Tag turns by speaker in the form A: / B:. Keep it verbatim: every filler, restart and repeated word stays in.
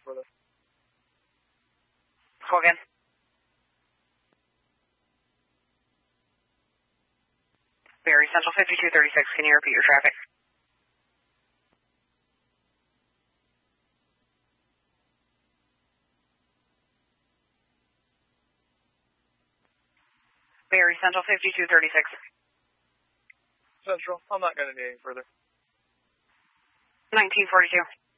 A: further.
B: Go again. Barry Central fifty-two thirty-six, can you repeat your traffic? Barry Central fifty-two thirty-six.
A: Central, I'm not going to need any further.
B: nineteen forty-two.